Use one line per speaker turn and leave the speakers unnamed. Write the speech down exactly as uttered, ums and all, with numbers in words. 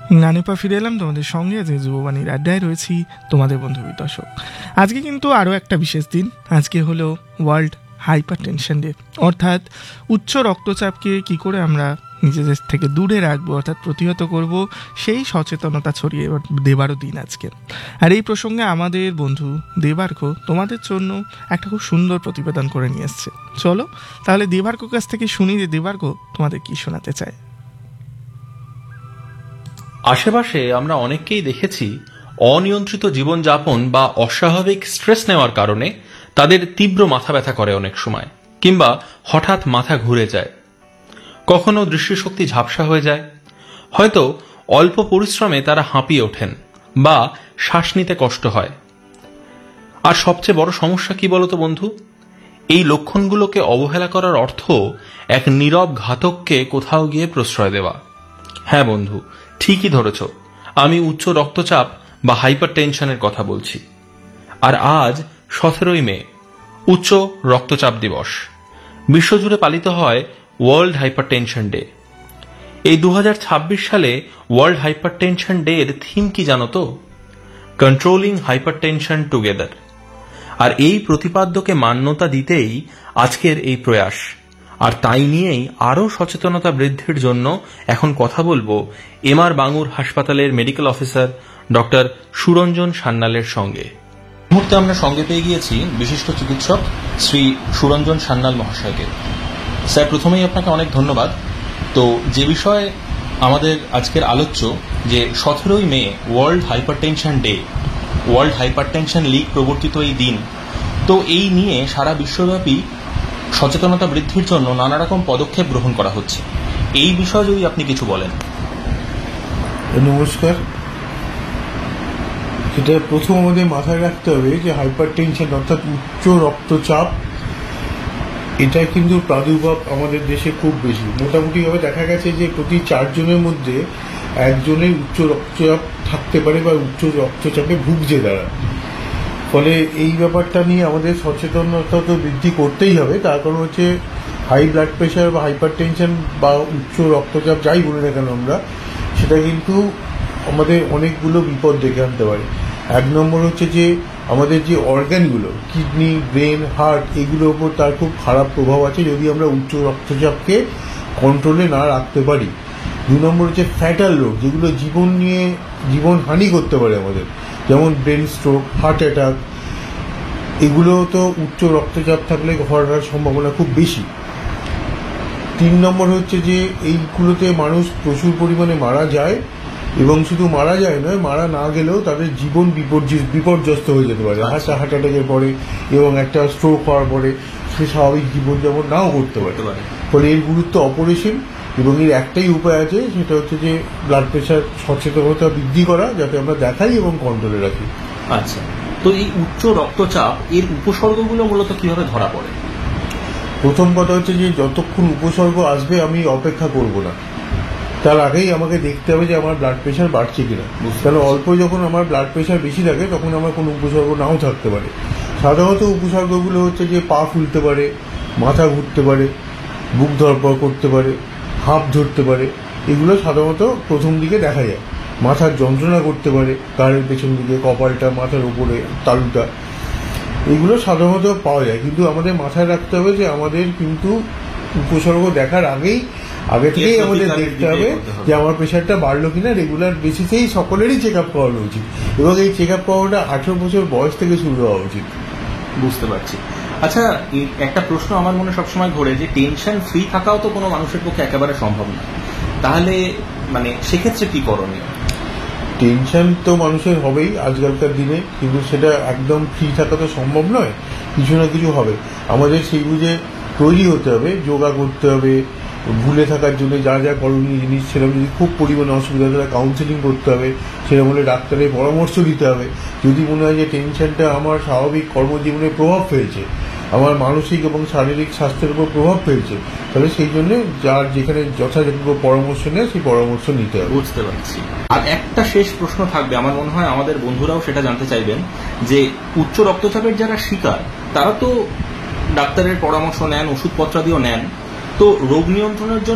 গানে পা ফিরে এলাম তোমাদের সঙ্গে, যে যুববাণীর আড্ডায় রয়েছি তোমাদের বন্ধু দর্শক। আজকে কিন্তু আরও একটা বিশেষ দিন। আজকে হলো ওয়ার্ল্ড হাইপার টেনশন ডে, অর্থাৎ উচ্চ রক্তচাপকে কি করে আমরা নিজেদের থেকে দূরে রাখবো, অর্থাৎ প্রতিহত করব, সেই সচেতনতা ছড়িয়ে দেবারও দিন আজকে। আর এই প্রসঙ্গে আমাদের বন্ধু দেবার্ক তোমাদের জন্য একটা খুব সুন্দর প্রতিবেদন করে নিয়ে এসছে। চলো তাহলে দেবার্ক কাছ থেকে শুনি যে দেবার্ক তোমাদের কি শোনাতে চায়।
আশেপাশে আমরা অনেককেই দেখেছি অনিয়ন্ত্রিত জীবনযাপন বা অস্বাভাবিক স্ট্রেস নেওয়ার কারণে তাদের তীব্র মাথা ব্যথা করে অনেক সময়, কিংবা হঠাৎ মাথা ঘুরে যায়, কখনো দৃষ্টিশক্তি ঝাপসা হয়ে যায়, হয়তো অল্প পরিশ্রমে তারা হাঁপিয়ে ওঠেন বা শ্বাস নিতে কষ্ট হয়। আর সবচেয়ে বড় সমস্যা কি বলতো বন্ধু, এই লক্ষণগুলোকে অবহেলা করার অর্থ এক নীরব ঘাতককে কোথাও গিয়ে প্রশ্রয় দেওয়া। হ্যাঁ বন্ধু, ঠিকই ধরেছ, আমি উচ্চ রক্তচাপ বা হাইপার টেনশনের কথা বলছি। আর আজ সতেরোই মে উচ্চ রক্তচাপ দিবস। বিশ্বজুড়ে পালিত হয় ওয়ার্ল্ড হাইপার টেনশন ডে। এই দু হাজার ছাব্বিশ সালে ওয়ার্ল্ড হাইপার টেনশন ডে এর থিম কি জানো তো? Controlling hyper tension together. আর এই প্রতিপাদ্যকে মান্যতা দিতেই আজকের এই প্রয়াস। আর তাই নিয়েই আরও সচেতনতা বৃদ্ধির জন্য এখন কথা বলবো এম আর বাঙুর হাসপাতালের মেডিকেল অফিসার ডক্টর সুরঞ্জন সান্যালের সঙ্গে। মুহূর্তে আমরা সঙ্গে পেয়ে গিয়েছি বিশিষ্ট চিকিৎসক শ্রী সুরঞ্জন সান্যাল মহাশয়কে। স্যার, প্রথমেই আপনাকে অনেক ধন্যবাদ। তো যে বিষয়ে আমাদের আজকের আলোচ্য, যে সতেরোই মে world hypertension day, world hypertension League প্রবর্তিত এই দিন, তো এই নিয়ে সারা বিশ্বব্যাপী সচেতনতা বৃদ্ধির জন্য নানা রকম পদক্ষেপ গ্রহণ করা হচ্ছে। এই বিষয়ে যদি আপনি কিছু বলেন।
নমস্কার। এটা প্রথম আমাদের মাথায় রাখতে হবে যে হাইপার টেনশন অর্থাৎ উচ্চ রক্তচাপ, এটা কিন্তু প্রাদুর্ভাব আমাদের দেশে খুব বেশি। মোটামুটিভাবে দেখা গেছে যে প্রতি চারজনের মধ্যে একজনের উচ্চ রক্তচাপ থাকতে পারে বা উচ্চ রক্তচাপে ভুগছে তারা। ফলে এই ব্যাপারটা নিয়ে আমাদের সচেতনতা তো বৃদ্ধি করতেই হবে। তার কারণ হচ্ছে হাই ব্লাড প্রেশার বা হাইপার টেনশন বা উচ্চ রক্তচাপ যাই বলি না কেন আমরা, সেটা কিন্তু আমাদের অনেকগুলো বিপদ ডেকে আনতে পারে। এক নম্বর হচ্ছে যে আমাদের যে অর্গানগুলো, কিডনি, ব্রেন, হার্ট, এগুলোর উপর তার খুব খারাপ প্রভাব আছে যদি আমরা উচ্চ রক্তচাপকে কন্ট্রোলে না রাখতে পারি। দুই নম্বর হচ্ছে ফ্যাটাল রোগ, যেগুলো জীবন নিয়ে জীবন হানি করতে পারে আমাদের, যেমন ব্রেন স্ট্রোক, হার্ট অ্যাটাক, এগুলো তো উচ্চ রক্তচাপ থাকলে হওয়ার সম্ভাবনা খুব বেশি। তিন নম্বর হচ্ছে যে এইগুলোতে মানুষ প্রচুর পরিমাণে মারা যায়, এবং শুধু মারা যায় নয়, মারা না গেলেও তাদের জীবন বিপর্যস্ত হয়ে যেতে পারে হার্ট হার্ট অ্যাটাকের পরে, এবং একটা স্ট্রোক হওয়ার পরে সে স্বাভাবিক জীবনযাপন নাও করতে পারে। ফলে এর গুরুত্ব অপরিসীম, এবং এর একটাই উপায় আছে, সেটা হচ্ছে যে ব্লাড প্রেশার সচেতনতা বৃদ্ধি করা, যাতে আমরা দেখাই এবং কন্ট্রোলে রাখি।
আচ্ছা, তো এই উচ্চ রক্তচাপ এর উপসর্গগুলো মূলত কিভাবে ধরা পড়ে?
প্রথম কথা হচ্ছে যে যতক্ষণ উপসর্গ আসবে আমি অপেক্ষা করব না, তার আগেই আমাকে দেখতে হবে যে আমার ব্লাড প্রেশার বাড়ছে কিনা। কারণ অল্প যখন আমার ব্লাড প্রেশার বেশি থাকে তখন আমার কোনো উপসর্গ নাও থাকতে পারে। সাধারণত উপসর্গগুলো হচ্ছে যে পা ফুলতে পারে, মাথা ঘুরতে পারে, বুক ধড়ফড় করতে পারে, হাঁপ ধরতে পারে। এগুলো সাধারণত প্রথম দিকে দেখা যায়। মাথার যন্ত্রণা করতে পারে, ঘাড়ের পেছন দিকে, কপালটা, মাথার উপরে, তালুটা, এগুলো সাধারণত পাওয়া যায়। কিন্তু আমাদের মাথায় রাখতে হবে যে আমাদের কিন্তু উপসর্গ দেখার আগেই আগে থেকেই আমাদের দেখতে হবে যে আমার প্রেশারটা বাড়লো কিনা। রেগুলার বেসিসেই সকলেরই চেক আপ করানো উচিত, এবং এই চেক আপ করাটা আঠেরো বছর বয়স থেকে শুরু হওয়া উচিত।
বুঝতে পারছি। আচ্ছা, একটা প্রশ্ন আমার মনে সবসময় ঘোরে, যে টেনশন ফ্রি থাকাও তো কোনো মানুষের পক্ষে একেবারে সম্ভব না, তাহলে মানে সেক্ষেত্রে কি করণীয়?
টেনশন তো মানুষের হবেই আজকালকার দিনে, কিন্তু সেটা একদম ফ্রি থাকা তো সম্ভব নয়, কিছু না কিছু হবে। আমাদের সেই বুঝে তৈরি হতে হবে, যোগা করতে হবে, ভুলে থাকার জন্য যা যা করণীয় জিনিস, সেরকম যদি খুব পরিমাণে অসুবিধা তারা কাউন্সেলিং করতে হবে, সেরকম হলে ডাক্তারের পরামর্শ দিতে হবে। যদি মনে হয় যে টেনশনটা আমার স্বাভাবিক কর্মজীবনে প্রভাব ফেলছে, আমার মানসিক এবং শারীরিক স্বাস্থ্যের উপর প্রভাব ফেলছে, তাহলে সেই জন্য যার যেখানে যথাযথ পরামর্শ নেয় সেই পরামর্শ নিতে হবে।
বুঝতে পারছি। আর একটা শেষ প্রশ্ন থাকবে, আমার মনে হয় আমাদের বন্ধুরাও সেটা জানতে চাইবেন, যে উচ্চ রক্তচাপের যারা শিকার তারা তো ডাক্তারের পরামর্শ নেন, ওষুধপত্রাদিও নেন, তো রোগ নিয়ন্ত্রণের জন্য